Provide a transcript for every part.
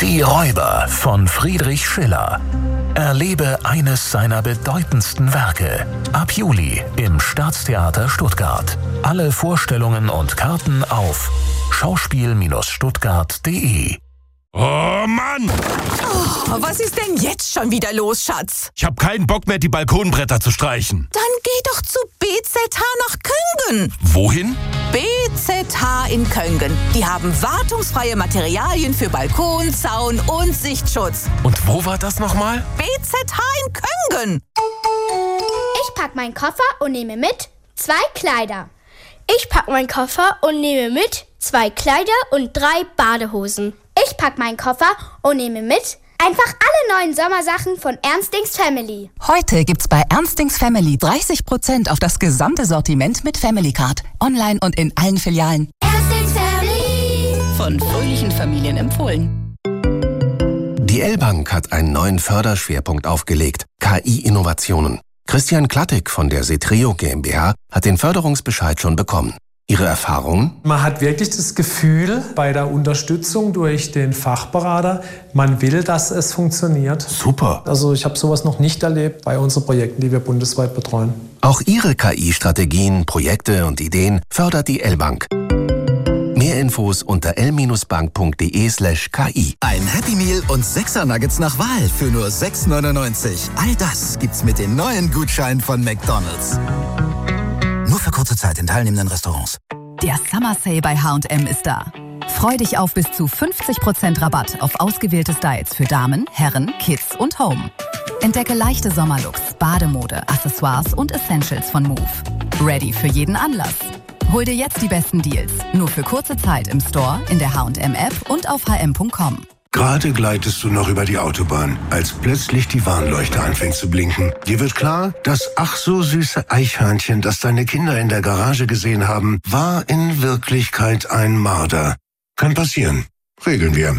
Die Räuber von Friedrich Schiller. Erlebe eines seiner bedeutendsten Werke. Ab Juli im Staatstheater Stuttgart. Alle Vorstellungen und Karten auf schauspiel-stuttgart.de. Oh Mann! Oh, was ist denn jetzt schon wieder los, Schatz? Ich hab keinen Bock mehr, die Balkonbretter zu streichen. Dann geh doch zu BZH nach Köngen. Wohin? BZH in Köngen. Die haben wartungsfreie Materialien für Balkon, Zaun und Sichtschutz. Und wo war das nochmal? BZH in Köngen. Ich pack meinen Koffer und nehme mit 2 Kleider. Ich pack meinen Koffer und nehme mit 2 Kleider und 3 Badehosen. Ich pack meinen Koffer und nehme mit einfach alle neuen Sommersachen von Ernstings Family. Heute gibt's bei Ernstings Family 30% auf das gesamte Sortiment mit Family Card. Online und in allen Filialen. Ernstings Family. Von fröhlichen Familien empfohlen. Die L-Bank hat einen neuen Förderschwerpunkt aufgelegt: KI-Innovationen. Christian Klattig von der Setreo GmbH hat den Förderungsbescheid schon bekommen. Ihre Erfahrungen? Man hat wirklich das Gefühl bei der Unterstützung durch den Fachberater, man will, dass es funktioniert. Super. Also ich habe sowas noch nicht erlebt bei unseren Projekten, die wir bundesweit betreuen. Auch Ihre KI-Strategien, Projekte und Ideen fördert die L-Bank. Mehr Infos unter l-bank.de/ki. Ein Happy Meal und 6er Nuggets nach Wahl für nur 6,99. All das gibt's mit den neuen Gutscheinen von McDonald's. Nur für kurze Zeit in teilnehmenden Restaurants. Der Summer Sale bei H&M ist da. Freu dich auf bis zu 50% Rabatt auf ausgewählte Styles für Damen, Herren, Kids und Home. Entdecke leichte Sommerlooks, Bademode, Accessoires und Essentials von Move. Ready für jeden Anlass. Hol dir jetzt die besten Deals. Nur für kurze Zeit im Store, in der H&M-App und auf hm.com. Gerade gleitest du noch über die Autobahn, als plötzlich die Warnleuchte anfängt zu blinken. Dir wird klar, das ach so süße Eichhörnchen, das deine Kinder in der Garage gesehen haben, war in Wirklichkeit ein Marder. Kann passieren. Regeln wir.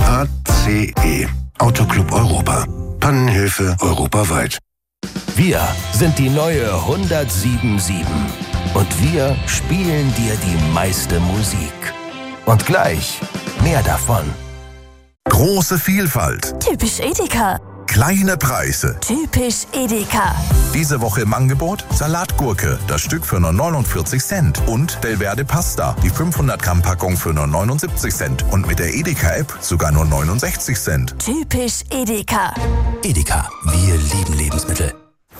ACE. Autoclub Europa. Pannenhilfe europaweit. Wir sind die neue 1077. Und wir spielen dir die meiste Musik. Und gleich mehr davon. Große Vielfalt. Typisch Edeka. Kleine Preise. Typisch Edeka. Diese Woche im Angebot Salatgurke, das Stück für nur 49 Cent. Und Belverde Pasta, die 500 Gramm Packung für nur 79 Cent. Und mit der Edeka-App sogar nur 69 Cent. Typisch Edeka. Edeka, wir lieben Lebensmittel.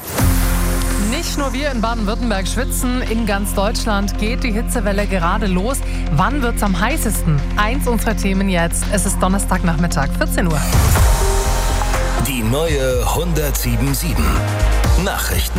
Nicht nur wir in Baden-Württemberg schwitzen, in ganz Deutschland geht die Hitzewelle gerade los. Wann wird's am heißesten? Eins unserer Themen jetzt. Es ist Donnerstagnachmittag, 14 Uhr. Die neue 1077. Nachrichten.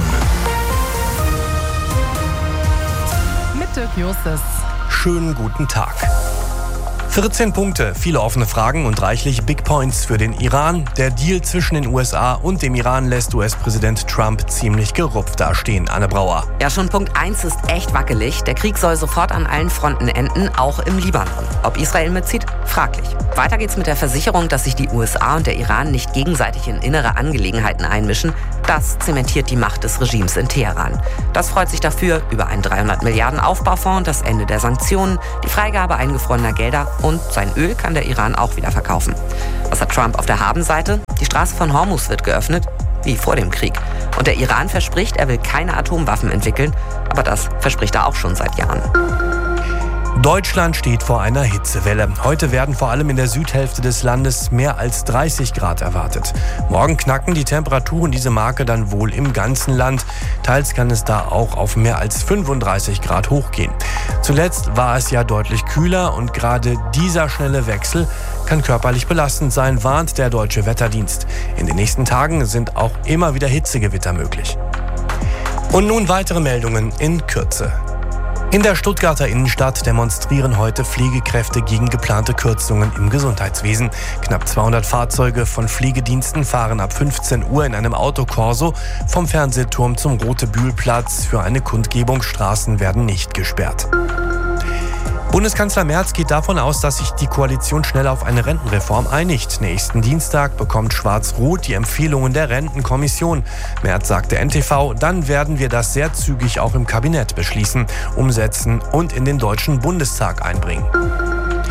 Mit Dirk Justus. Schönen guten Tag. 14 Punkte, viele offene Fragen und reichlich Big Points für den Iran. Der Deal zwischen den USA und dem Iran lässt US-Präsident Trump ziemlich gerupft dastehen. Anne Brauer. Ja, schon Punkt 1 ist echt wackelig. Der Krieg soll sofort an allen Fronten enden, auch im Libanon. Ob Israel mitzieht? Fraglich. Weiter geht's mit der Versicherung, dass sich die USA und der Iran nicht gegenseitig in innere Angelegenheiten einmischen. Das zementiert die Macht des Regimes in Teheran. Das freut sich dafür über einen 300 Milliarden Aufbaufonds, das Ende der Sanktionen, die Freigabe eingefrorener Gelder und sein Öl kann der Iran auch wieder verkaufen. Was hat Trump auf der Habenseite? Die Straße von Hormuz wird geöffnet, wie vor dem Krieg. Und der Iran verspricht, er will keine Atomwaffen entwickeln, aber das verspricht er auch schon seit Jahren. Deutschland steht vor einer Hitzewelle. Heute werden vor allem in der Südhälfte des Landes mehr als 30 Grad erwartet. Morgen knacken die Temperaturen diese Marke dann wohl im ganzen Land. Teils kann es da auch auf mehr als 35 Grad hochgehen. Zuletzt war es ja deutlich kühler und gerade dieser schnelle Wechsel kann körperlich belastend sein, warnt der Deutsche Wetterdienst. In den nächsten Tagen sind auch immer wieder Hitzegewitter möglich. Und nun weitere Meldungen in Kürze. In der Stuttgarter Innenstadt demonstrieren heute Pflegekräfte gegen geplante Kürzungen im Gesundheitswesen. Knapp 200 Fahrzeuge von Pflegediensten fahren ab 15 Uhr in einem Autokorso vom Fernsehturm zum Rote-Bühl-Platz. Für eine Kundgebung, Straßen werden nicht gesperrt. Bundeskanzler Merz geht davon aus, dass sich die Koalition schnell auf eine Rentenreform einigt. Nächsten Dienstag bekommt Schwarz-Rot die Empfehlungen der Rentenkommission. Merz sagte NTV, dann werden wir das sehr zügig auch im Kabinett beschließen, umsetzen und in den Deutschen Bundestag einbringen.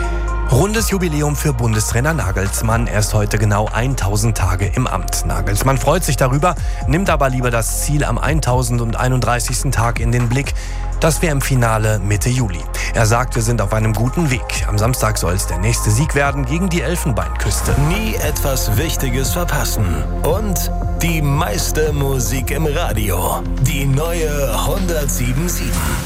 Rundes Jubiläum für Bundestrainer Nagelsmann. Er ist heute genau 1000 Tage im Amt. Nagelsmann freut sich darüber, nimmt aber lieber das Ziel am 1031. Tag in den Blick. Das wäre im Finale Mitte Juli. Er sagt, wir sind auf einem guten Weg. Am Samstag soll es der nächste Sieg werden gegen die Elfenbeinküste. Nie etwas Wichtiges verpassen. Und die meiste Musik im Radio. Die neue 107.7.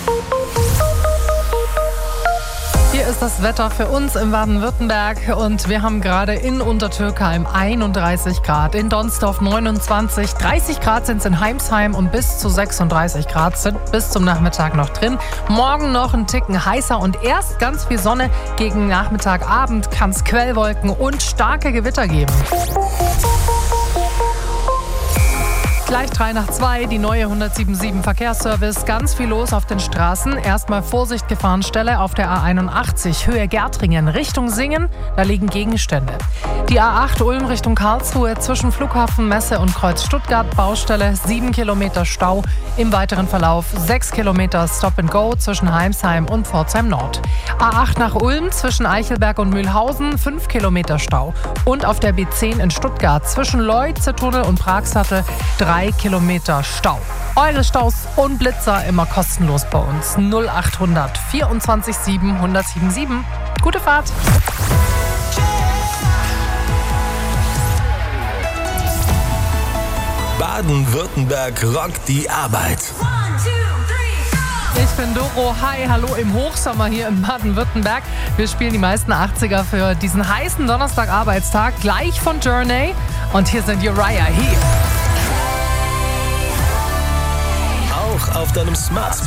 Hier ist das Wetter für uns in Baden-Württemberg und wir haben gerade in Untertürkheim 31 Grad, in Donsdorf 29, 30 Grad sind es in Heimsheim und bis zu 36 Grad sind bis zum Nachmittag noch drin. Morgen noch ein Ticken heißer und erst ganz viel Sonne. Gegen Nachmittag, Abend kann es Quellwolken und starke Gewitter geben. Gleich 3:03, die neue 107.7 Verkehrsservice. Ganz viel los auf den Straßen. Erstmal Vorsicht, Gefahrenstelle auf der A81 Höhe Gärtringen Richtung Singen. Da liegen Gegenstände. Die A8 Ulm Richtung Karlsruhe zwischen Flughafen Messe und Kreuz Stuttgart Baustelle. 7 Kilometer Stau. Im weiteren Verlauf 6 Kilometer Stop and Go zwischen Heimsheim und Pforzheim Nord. A8 nach Ulm zwischen Eichelberg und Mühlhausen. 5 Kilometer Stau. Und auf der B10 in Stuttgart zwischen Leuze-Tunnel und Pragsattel 3 Kilometer Stau. Eure Staus und Blitzer immer kostenlos bei uns. 0800 24 7 1077. Gute Fahrt! Baden-Württemberg rockt die Arbeit. Ich bin Doro. Hi, hallo im Hochsommer hier in Baden-Württemberg. Wir spielen die meisten 80er für diesen heißen Donnerstag-Arbeitstag. Gleich von Journey. Und hier sind Uriah Heep. Auch auf deinem Smart